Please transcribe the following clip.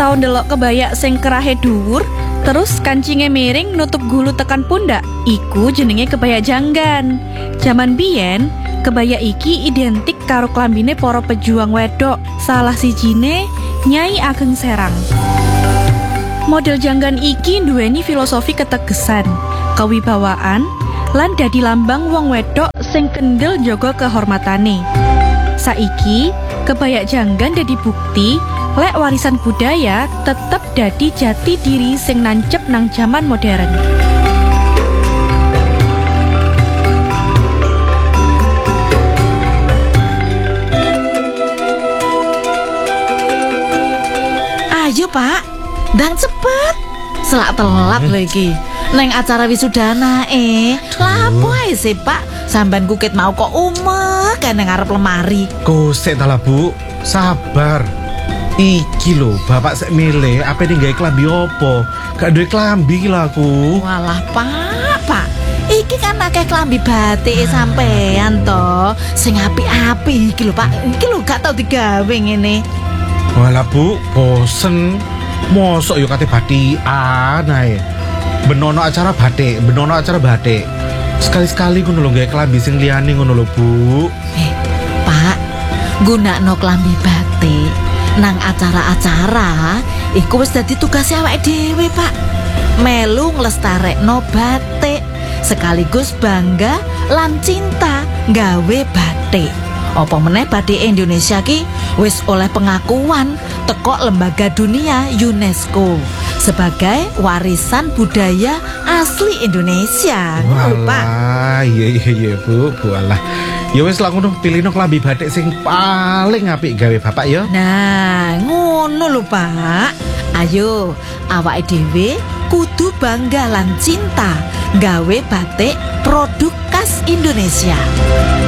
tau ndelok kebaya sing kerahe dhuwur, terus kancinge miring nutup gulu tekan pundak? Iku jenenge kebaya janggan. Jaman biyen, kebaya iki identik karo klambine para pejuang wedok. Salah sijine Nyai Ageng Serang. Model janggan iki nduweni filosofi ketegesan, kewibawaan, lan dadi lambang wong wedok sing kendel njaga kehormatane. Saiki, kebaya janggan dadi bukti lek warisan budaya tetep dadi jati diri sing nancep nang jaman modern. Ayo Pak, ndang cepet. Selak telat lho iki. Neng acara wisudana lapo ae sih Pak? Sampean kukit mau kok umek nang ngarep lemari. Gosek ta lah Bu, sabar. Iki lho, bapak sek milih apa ning gawe klambi opo? Gak duwe klambi lah aku. Walah Pak. Iki kan akeh klambi batik sampean to. Sing apik-apik iki lho Pak. Iki lho gak tau digawe ngene. Walah Bu, bosen. Mosok yo kate batikan ae. Benono acara batik. Sekali-sekali ngono lho gawe klambi sing liyane ngono lho Bu. Pak, gunakno klambi batik nang acara-acara iku wis dadi tugas awake dhewe Pak. Melu nglestarekno batik sekaligus bangga lan cinta gawe batik. Apa meneh batik Indonesia ki wis oleh pengakuan teko lembaga dunia UNESCO sebagai warisan budaya asli Indonesia. Walah, iya Bu, alah. Ya wis lah ngono, pilihno klambi batik sing paling apik gawe bapak ya. Nah, ngono lho Pak. Ayo, awake dhewe kudu bangga lan cinta gawe batik produk khas Indonesia.